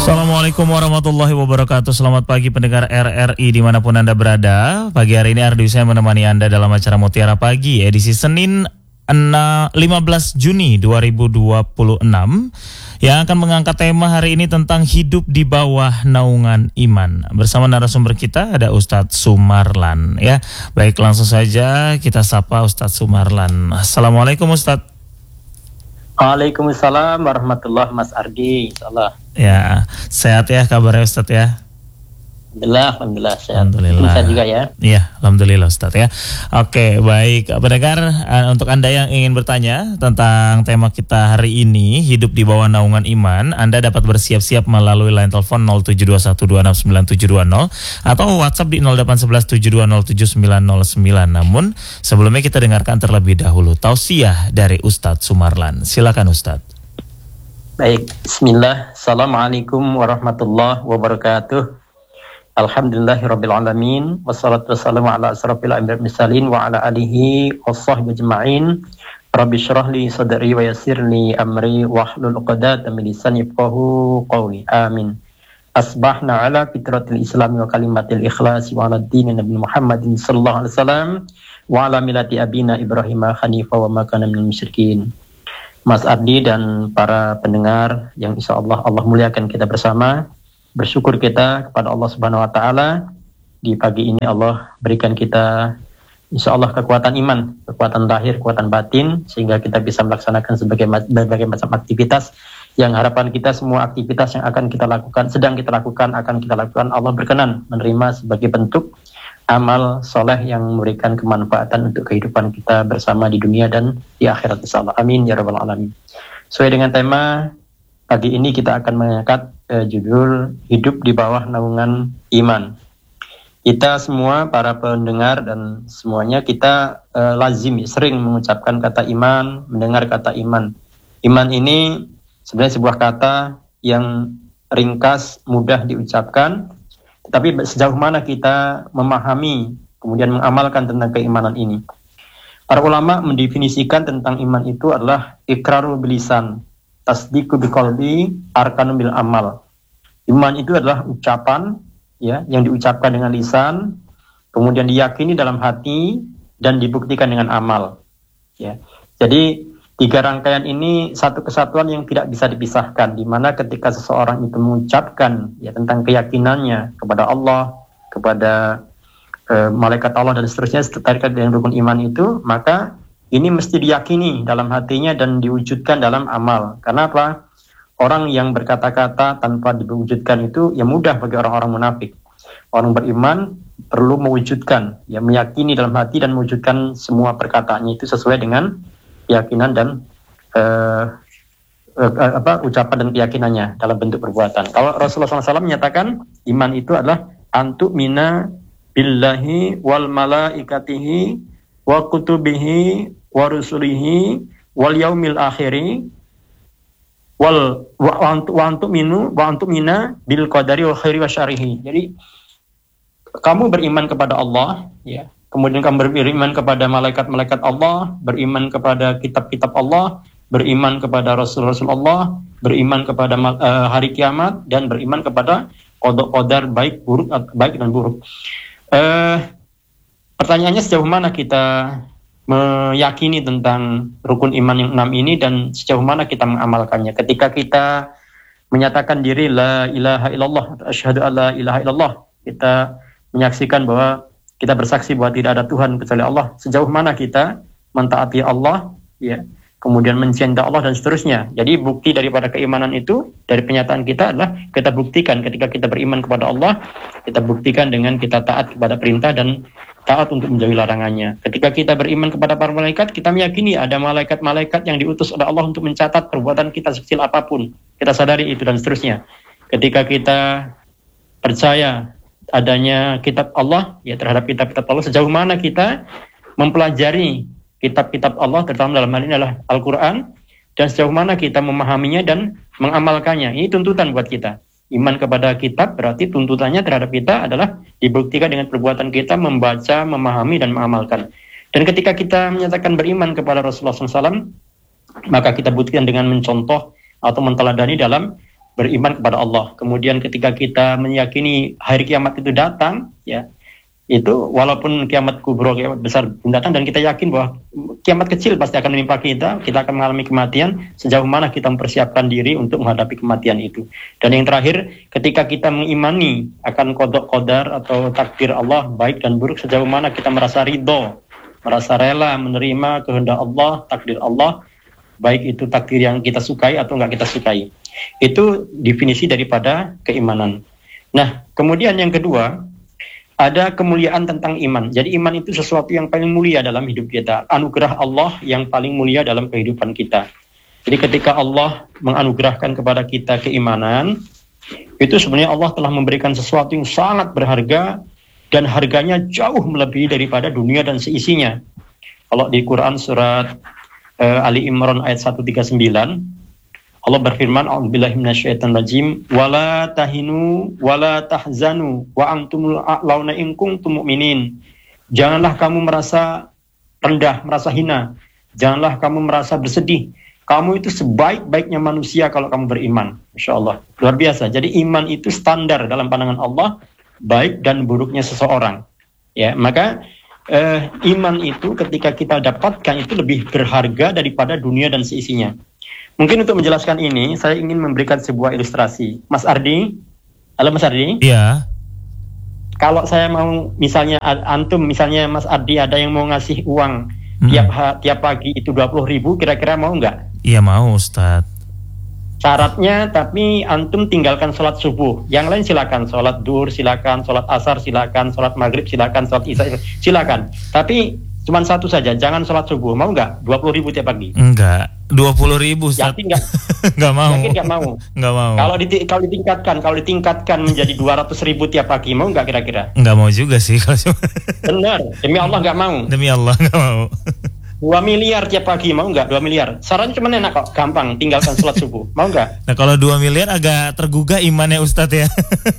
Assalamualaikum warahmatullahi wabarakatuh. Selamat pagi pendengar RRI dimanapun Anda berada. Pagi hari ini Ardi saya menemani Anda dalam acara Mutiara Pagi edisi Senin 15 Juni 2026 yang akan mengangkat tema hari ini tentang hidup di bawah naungan iman. Bersama narasumber kita ada Ustadz Sumarlan ya. Baik, langsung saja kita sapa Ustadz Sumarlan. Assalamualaikum Ustadz. Waalaikumsalam warahmatullahi Mas Ardi. Insyaallah. Ya, sehat ya kabarnya Ustadz ya? Alhamdulillah sehat. Alhamdulillah. Sehat juga ya? Iya, alhamdulillah Ustadz ya. Oke, baik. Pendengar, untuk Anda yang ingin bertanya tentang tema kita hari ini, hidup di bawah naungan iman, Anda dapat bersiap-siap melalui line telepon 0721269720 atau WhatsApp di 081172079909. Namun, sebelumnya kita dengarkan terlebih dahulu tausiah dari Ustadz Sumarlan. Silakan Ustadz. Baik, bismillah. Assalamualaikum warahmatullahi wabarakatuh. Alhamdulillahirrabbilalamin. Wassalatu wassalamu ala asrafil anbiya'i wal mursalin wa ala alihi wassahbihi ajma'in. Rabbi syrah li sadri wa yassir li amri wahlul 'uqdatam min lisani yafqahu qawli. Amin. Asbahna ala fitratil islami wa kalimatil ikhlasi wa ala dini Nabi Muhammadin sallallahu alaihi wasallam wa ala millati abina Ibrahim hanifa wa ma kana minal musyrikin. Mas Ardi dan para pendengar yang insyaallah Allah muliakan kita bersama. Bersyukur kita kepada Allah Subhanahu wa taala di pagi ini Allah berikan kita insyaallah kekuatan iman, kekuatan lahir, kekuatan batin sehingga kita bisa melaksanakan berbagai macam aktivitas yang harapan kita semua aktivitas yang akan kita lakukan, sedang kita lakukan, akan kita lakukan Allah berkenan menerima sebagai bentuk amal soleh yang memberikan kemanfaatan untuk kehidupan kita bersama di dunia dan di akhirat insyaallah. Amin ya rabbal alamin. Sesuai dengan tema pagi ini kita akan mengangkat judul hidup di bawah naungan iman. Kita semua para pendengar dan semuanya kita lazim sering mengucapkan kata iman, mendengar kata iman. Iman ini sebenarnya sebuah kata yang ringkas, mudah diucapkan, tetapi sejauh mana kita memahami kemudian mengamalkan tentang keimanan ini. Para ulama mendefinisikan tentang iman itu adalah iqrarul bilisan, tasdiqu biqalbi, arkanun bil amal. Iman itu adalah ucapan ya yang diucapkan dengan lisan, kemudian diyakini dalam hati dan dibuktikan dengan amal. Ya. Jadi tiga rangkaian ini satu kesatuan yang tidak bisa dipisahkan, di mana ketika seseorang itu mengucapkan ya tentang keyakinannya kepada Allah, kepada malaikat Allah dan seterusnya terkait dengan rukun iman itu, maka ini mesti diyakini dalam hatinya dan diwujudkan dalam amal. Karena apa? Orang yang berkata-kata tanpa diwujudkan itu ya mudah bagi orang-orang munafik. Orang beriman perlu mewujudkan, ya meyakini dalam hati dan mewujudkan semua perkataannya itu sesuai dengan keyakinan dan ucapan dan keyakinannya dalam bentuk perbuatan. Kalau Rasulullah SAW menyatakan iman itu adalah antu mina billahi wal malaikatihi wa kutubihi wa rusulihi wal yaumil akhiri wa antum mina bil qadari wa khairi wa syarihi. Jadi kamu beriman kepada Allah ya, kemudian kamu beriman kepada malaikat-malaikat Allah, beriman kepada kitab-kitab Allah, beriman kepada Rasul-Rasul Allah, beriman kepada hari kiamat, dan beriman kepada qada baik dan buruk. Pertanyaannya sejauh mana kita meyakini tentang rukun iman yang 6 ini dan sejauh mana kita mengamalkannya. Ketika kita menyatakan diri la ilaha illallah, asyhadu alla ilaha illallah, kita menyaksikan bahwa kita bersaksi bahwa tidak ada Tuhan kecuali Allah. Sejauh mana kita mentaati Allah, ya, kemudian mencintai Allah dan seterusnya. Jadi bukti daripada keimanan itu dari pernyataan kita adalah kita buktikan ketika kita beriman kepada Allah, kita buktikan dengan kita taat kepada perintah dan taat untuk menjauhi larangannya. Ketika kita beriman kepada para malaikat, kita meyakini ada malaikat-malaikat yang diutus oleh Allah untuk mencatat perbuatan kita sekecil apapun. Kita sadari itu dan seterusnya. Ketika kita percaya adanya kitab Allah, ya terhadap kitab-kitab Allah, sejauh mana kita mempelajari kitab-kitab Allah, terutama dalam hal ini adalah Al-Quran, dan sejauh mana kita memahaminya dan mengamalkannya. Ini tuntutan buat kita. Iman kepada kitab berarti tuntutannya terhadap kita adalah dibuktikan dengan perbuatan kita membaca, memahami, dan mengamalkan. Dan ketika kita menyatakan beriman kepada Rasulullah SAW, maka kita buktikan dengan mencontoh atau menteladani dalam beriman kepada Allah. Kemudian ketika kita meyakini hari kiamat itu datang, ya, itu walaupun kiamat kubro, kiamat besar belum datang, dan kita yakin bahwa kiamat kecil pasti akan menimpa kita akan mengalami kematian, sejauh mana kita mempersiapkan diri untuk menghadapi kematian itu. Dan yang terakhir, ketika kita mengimani akan qada qadar atau takdir Allah baik dan buruk, sejauh mana kita merasa ridho, merasa rela menerima kehendak Allah, takdir Allah, baik itu takdir yang kita sukai atau enggak kita sukai. Itu definisi daripada keimanan. Nah, kemudian yang kedua, ada kemuliaan tentang iman. Jadi iman itu sesuatu yang paling mulia dalam hidup kita. Anugerah Allah yang paling mulia dalam kehidupan kita. Jadi ketika Allah menganugerahkan kepada kita keimanan, itu sebenarnya Allah telah memberikan sesuatu yang sangat berharga, dan harganya jauh melebihi daripada dunia dan seisinya. Kalau di Quran surat Ali Imran ayat 139, Allah berfirman, a'udzubillahi minasyaitonirrajim, wala tahinu wala tahzanu wa antumul a'launa in kuntum mu'minin. Janganlah kamu merasa rendah, merasa hina. Janganlah kamu merasa bersedih. Kamu itu sebaik-baiknya manusia kalau kamu beriman. Masya Allah, luar biasa. Jadi iman itu standar dalam pandangan Allah, baik dan buruknya seseorang. Ya, maka iman itu ketika kita dapatkan itu lebih berharga daripada dunia dan seisinya. Mungkin untuk menjelaskan ini, saya ingin memberikan sebuah ilustrasi. Mas Ardi, halo Mas Ardi. Iya. Kalau saya mau, misalnya antum, misalnya Mas Ardi ada yang mau ngasih uang tiap pagi itu 20.000, kira-kira mau nggak? Iya mau, Ustadz. Syaratnya, tapi antum tinggalkan sholat subuh. Yang lain silakan, sholat duhur silakan, sholat asar silakan, sholat maghrib silakan, sholat isya silakan. Tapi cuma satu saja, jangan sholat subuh. Mau nggak? 20.000 tiap pagi? Enggak. 20.000, Ustaz. Yakin nggak? Nggak mau. Yakin nggak mau? Nggak mau. Kalau ditingkatkan menjadi 200.000 tiap pagi, mau nggak kira-kira? Nggak mau juga sih. Benar. Demi Allah nggak mau. Demi Allah nggak mau. 2 miliar tiap pagi, mau nggak? 2 miliar. Sarannya cuma enak kok, gampang, tinggalkan sholat subuh. Mau nggak? Nah kalau 2 miliar agak tergugah imannya Ustadz ya.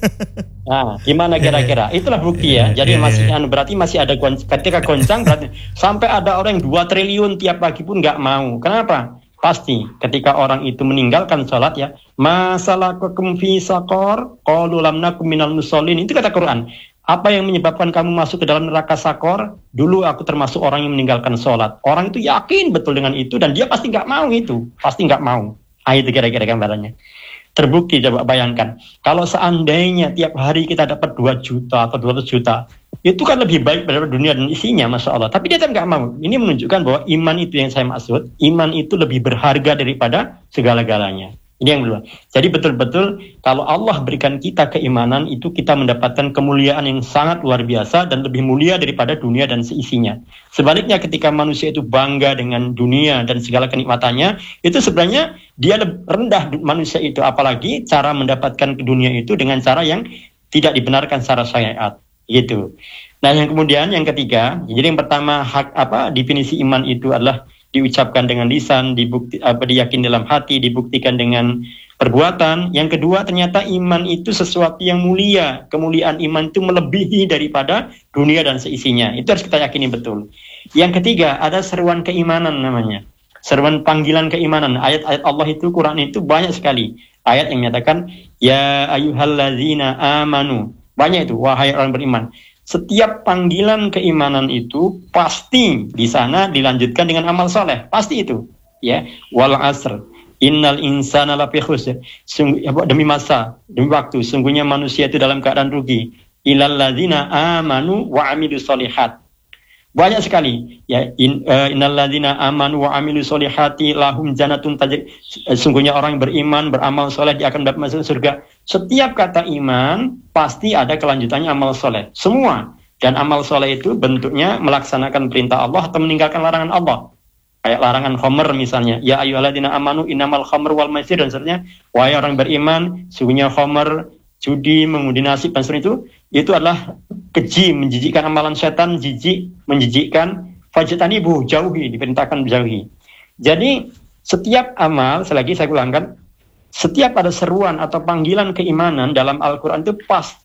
Nah, gimana kira-kira? Itulah bukti ya. Jadi berarti masih ada ketika goncang, berarti sampai ada orang yang 2 triliun tiap pagi pun nggak mau. Kenapa? Pasti ketika orang itu meninggalkan sholat, ya, masalakum fi saqar qalu lam nakum minal musallin. Itu kata Quran. Apa yang menyebabkan kamu masuk ke dalam neraka sakor? Dulu aku termasuk orang yang meninggalkan sholat. Orang itu yakin betul dengan itu, dan dia pasti nggak mau itu. Pasti nggak mau. Itu kira-kira gambarannya. Terbukti, coba bayangkan. Kalau seandainya tiap hari kita dapat 2 juta atau 200 juta, itu kan lebih baik daripada dunia dan isinya, Masya Allah. Tapi dia kan nggak mau. Ini menunjukkan bahwa iman itu yang saya maksud. Iman itu lebih berharga daripada segala-galanya. Ini yang kedua. Jadi betul-betul kalau Allah berikan kita keimanan, itu kita mendapatkan kemuliaan yang sangat luar biasa dan lebih mulia daripada dunia dan seisinya. Sebaliknya ketika manusia itu bangga dengan dunia dan segala kenikmatannya, itu sebenarnya dia rendah manusia itu. Apalagi cara mendapatkan dunia itu dengan cara yang tidak dibenarkan secara syariat. Gitu. Nah yang kemudian yang ketiga, jadi yang pertama definisi iman itu adalah diucapkan dengan lisan, diyakini dalam hati, dibuktikan dengan perbuatan. Yang kedua, ternyata iman itu sesuatu yang mulia. Kemuliaan iman itu melebihi daripada dunia dan seisinya. Itu harus kita yakini betul. Yang ketiga, ada seruan keimanan namanya. Seruan panggilan keimanan. Ayat-ayat Allah itu, Quran itu banyak sekali. Ayat yang menyatakan, ya ayyuhallazina amanu. Banyak itu, wahai orang beriman. Setiap panggilan keimanan itu pasti di sana dilanjutkan dengan amal soleh, pasti itu, ya. Wal asr, innal insana lafi khusr. Demi masa, demi waktu, sungguhnya manusia itu dalam keadaan rugi. Illal ladzina amanu wa amilus solihat. Banyak sekali, ya. Innal ladzina amanu wa amilus solihati lahum jannatun tajri. Sungguhnya orang yang beriman, beramal soleh, dia akan dapat masuk surga. Setiap kata iman pasti ada kelanjutannya amal soleh. Semua. Dan amal soleh itu bentuknya melaksanakan perintah Allah atau meninggalkan larangan Allah. Kayak larangan khamr misalnya. Ya ayyuhalladzina amanu innamal khamr wal maisir, dan seterusnya. Wahai orang beriman, sungguhnya khamr, judi, mengundi nasib, dan seterusnya itu adalah keji, menjijikkan, amalan setan, jijik, menjijikkan. Fajtanibuh, jauhi, diperintahkan jauhi. Jadi setiap amal, selagi saya ulangkan, setiap ada seruan atau panggilan keimanan dalam Al-Quran itu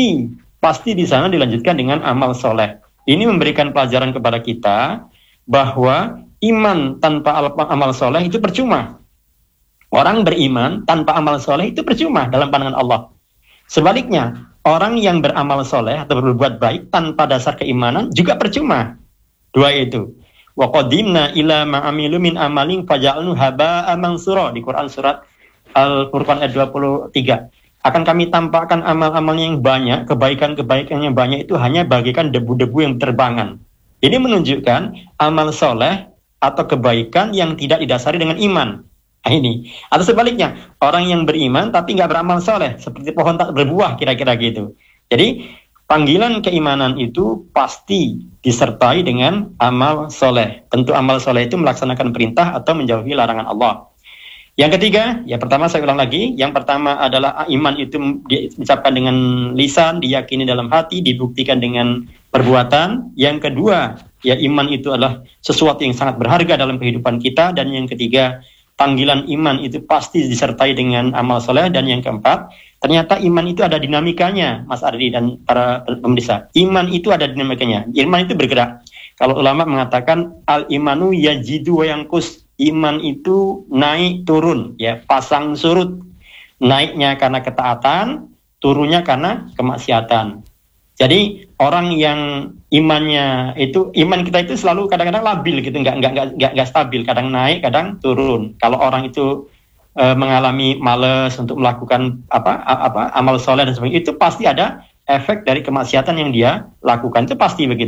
pasti di sana dilanjutkan dengan amal soleh. Ini memberikan pelajaran kepada kita bahwa iman tanpa amal soleh itu percuma. Orang beriman tanpa amal soleh itu percuma dalam pandangan Allah. Sebaliknya, orang yang beramal soleh atau berbuat baik tanpa dasar keimanan juga percuma. Dua itu. Wa qadimna ila ma'amilu min amalin faja'alnu haba'an mansura di Quran surat Al-Furqan ayat 23. Akan kami tampakkan amal-amal yang banyak, kebaikan-kebaikan yang banyak itu hanya bagikan debu-debu yang berterbangan. Ini menunjukkan amal soleh atau kebaikan yang tidak didasari dengan iman. Nah, ini. Atau sebaliknya, orang yang beriman tapi nggak beramal soleh, seperti pohon tak berbuah, kira-kira gitu. Jadi, panggilan keimanan itu pasti disertai dengan amal soleh. Tentu amal soleh itu melaksanakan perintah atau menjauhi larangan Allah. Yang ketiga, ya pertama saya ulang lagi, yang pertama adalah iman itu diucapkan dengan lisan, diyakini dalam hati, dibuktikan dengan perbuatan. Yang kedua, ya iman itu adalah sesuatu yang sangat berharga dalam kehidupan kita. Dan yang ketiga, panggilan iman itu pasti disertai dengan amal soleh. Dan yang keempat, ternyata iman itu ada dinamikanya, Mas Ardi dan para pemirsa. Iman itu ada dinamikanya. Iman itu bergerak. Kalau ulama mengatakan al-imanu yajidu wa yanqus. Iman itu naik turun, ya, pasang surut. Naiknya karena ketaatan, turunnya karena kemaksiatan. Jadi orang yang imannya itu, iman kita itu selalu kadang-kadang labil gitu, nggak stabil, kadang naik, kadang turun. Kalau orang itu mengalami malas untuk melakukan amal soleh dan sebagainya, itu pasti ada efek dari kemaksiatan yang dia lakukan, itu pasti begitu.